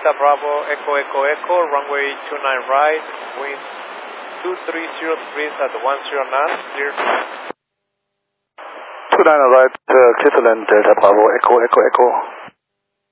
Delta Bravo, Echo, Echo, Echo, runway 29 right, wind 2303 at 10 knots, clear. 29 right, Catalan, Delta Bravo, Echo, Echo, Echo.